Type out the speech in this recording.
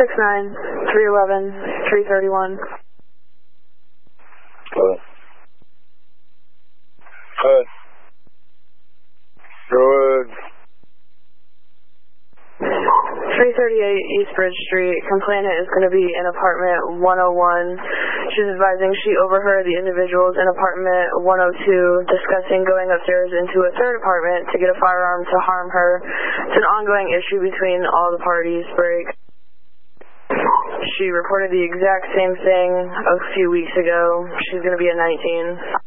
311, 331. Good. Good. Good. 338 East Bridge Street. Complainant is going to be in apartment 101. She's advising she overheard the individuals in apartment 102 discussing going upstairs into a third apartment to get a firearm to harm her. It's an ongoing issue between all the parties. Break. She reported the exact same thing a few weeks ago. She's going to be at 19.